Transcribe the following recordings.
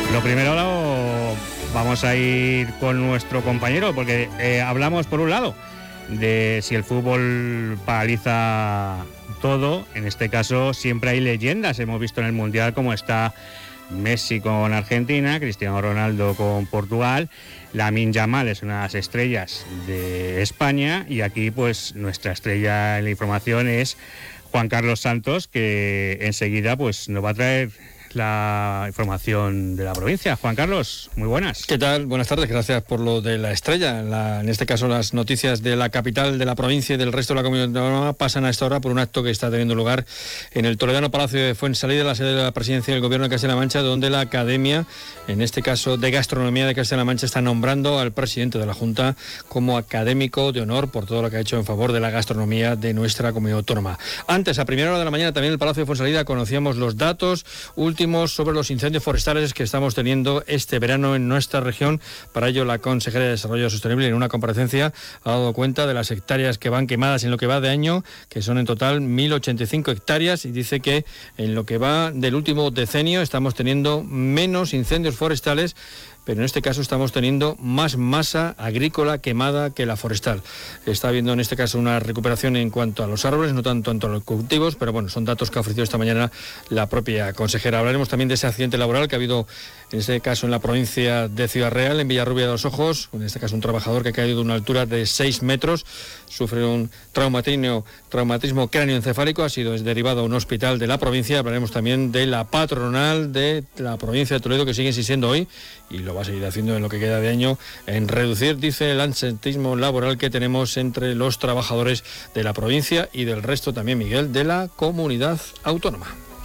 Lo primero vamos a ir con nuestro compañero, porque hablamos por un lado de si el fútbol paraliza todo. En este caso siempre hay leyendas. Hemos visto en el Mundial cómo está Messi con Argentina, Cristiano Ronaldo con Portugal, Lamine Yamal es una de las estrellas de España, y aquí pues nuestra estrella en la información es Juan Carlos Santos, que enseguida pues nos va a traer la información de la provincia. Juan Carlos, muy buenas. ¿Qué tal? Buenas tardes, gracias por lo de la estrella. En este caso las noticias de la capital, de la provincia y del resto de la comunidad autónoma pasan a esta hora por un acto que está teniendo lugar en el Toledano Palacio de Fuensalida, la sede de la presidencia del Gobierno de Castilla-La Mancha, donde la Academia, en este caso de Gastronomía de Castilla-La Mancha, está nombrando al presidente de la Junta como académico de honor por todo lo que ha hecho en favor de la gastronomía de nuestra comunidad autónoma. Antes, a primera hora de la mañana, también en el Palacio de Fuensalida conocíamos los datos últimos sobre los incendios forestales que estamos teniendo este verano en nuestra región. Para ello, la consejera de Desarrollo Sostenible, en una comparecencia, ha dado cuenta de las hectáreas que van quemadas en lo que va de año, que son en total 1.085 hectáreas, y dice que en lo que va del último decenio estamos teniendo menos incendios forestales, pero en este caso estamos teniendo más masa agrícola quemada que la forestal. Está habiendo en este caso una recuperación en cuanto a los árboles, no tanto a los cultivos, pero bueno, son datos que ha ofrecido esta mañana la propia consejera. Hablaremos también de ese accidente laboral que ha habido, en este caso en la provincia de Ciudad Real, en Villarrubia de los Ojos, en este caso un trabajador que ha caído de una altura de 6 metros, sufre un traumatismo cráneoencefálico, ha sido derivado a un hospital de la provincia. Hablaremos también de la patronal de la provincia de Toledo, que sigue insistiendo hoy, y lo va a seguir haciendo en lo que queda de año, en reducir, dice, el absentismo laboral que tenemos entre los trabajadores de la provincia y del resto también, Miguel, de la comunidad autónoma.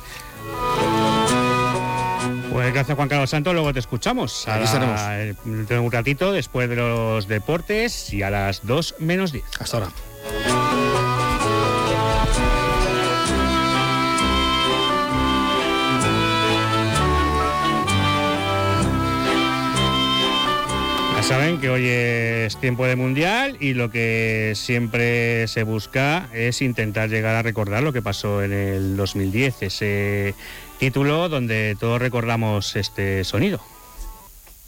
Pues gracias, Juan Carlos Santos. Luego te escuchamos en un ratito después de los deportes y a las 2 menos 10. Hasta ahora. Saben que hoy es tiempo de Mundial y lo que siempre se busca es intentar llegar a recordar lo que pasó en el 2010, ese título donde todos recordamos este sonido.